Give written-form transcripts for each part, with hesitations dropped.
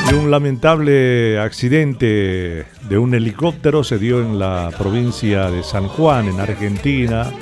Y un lamentable accidente de un helicóptero se dio en la provincia de San Juan, en Argentina.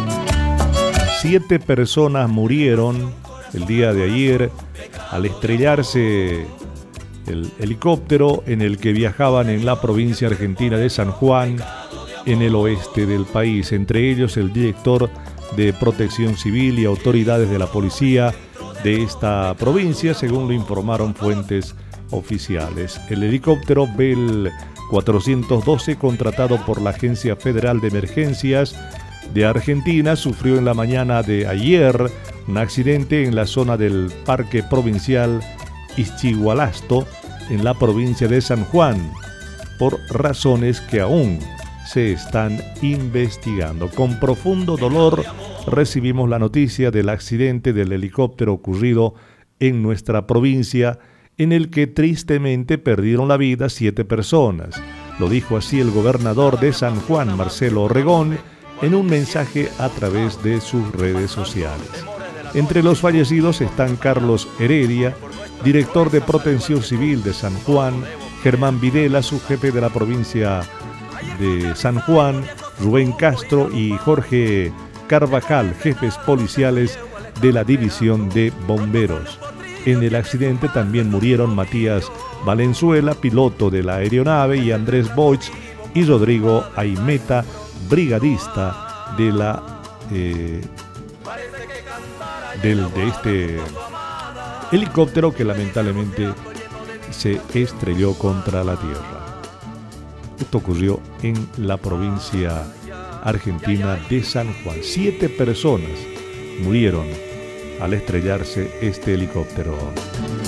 7 personas murieron el día de ayer al estrellarse el helicóptero en el que viajaban en la provincia argentina de San Juan, en el oeste del país. Entre ellos el director de Protección Civil y autoridades de la policía de esta provincia, según lo informaron fuentes oficiales. El helicóptero Bell 412, contratado por la Agencia Federal de Emergencias de Argentina, sufrió en la mañana de ayer un accidente en la zona del Parque Provincial Ischigualasto, en la provincia de San Juan, por razones que aún se están investigando. Con profundo dolor recibimos la noticia del accidente del helicóptero ocurrido en nuestra provincia, en el que tristemente perdieron la vida 7 personas. Lo dijo así el gobernador de San Juan, Marcelo Orregón, en un mensaje a través de sus redes sociales. Entre los fallecidos están Carlos Heredia, director de Protección Civil de San Juan, Germán Videla, subjefe de la provincia de San Juan, Rubén Castro y Jorge Carvajal, jefes policiales de la División de Bomberos. En el accidente también murieron Matías Valenzuela, piloto de la aeronave, y Andrés Boich y Rodrigo Aimeta, brigadista de este helicóptero que lamentablemente se estrelló contra la tierra. Esto ocurrió en la provincia argentina de San Juan. 7 personas murieron al estrellarse este helicóptero.